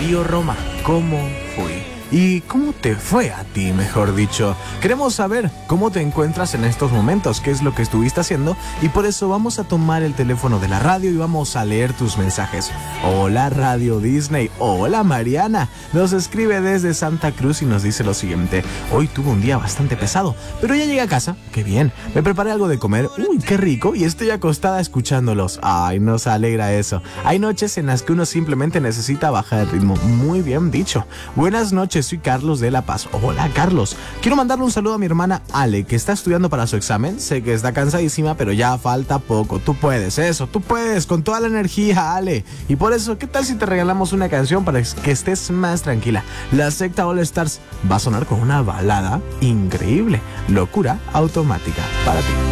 Tío Roma, ¿cómo fui? ¿Y cómo te fue a ti, mejor dicho? Queremos saber cómo te encuentras en estos momentos, qué es lo que estuviste haciendo, y por eso vamos a tomar el teléfono de la radio y vamos a leer tus mensajes. Hola Radio Disney, hola Mariana, nos escribe desde Santa Cruz y nos dice lo siguiente: hoy tuve un día bastante pesado, pero ya llegué a casa, qué bien, me preparé algo de comer, uy, qué rico, y estoy acostada escuchándolos. Ay, nos alegra eso. Hay noches en las que uno simplemente necesita bajar el ritmo. Muy bien dicho. Buenas noches, soy Carlos de La Paz. Hola Carlos, quiero mandarle un saludo a mi hermana Ale, que está estudiando para su examen. Sé que está cansadísima, pero ya falta poco. Tú puedes, eso, tú puedes, con toda la energía, Ale. Y por eso, ¿qué tal si te regalamos una canción para que estés más tranquila? La secta All Stars va a sonar con una balada increíble, Locura Automática, para ti.